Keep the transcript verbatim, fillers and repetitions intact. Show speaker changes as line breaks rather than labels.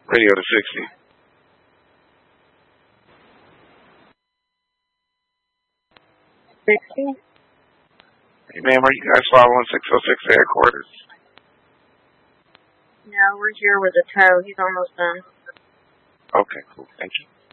Radio to sixty.
sixty?
Hey, ma'am, are you guys following six oh six headquarters?
No, we're here with a tow. He's almost done.
Okay, cool. Thank you.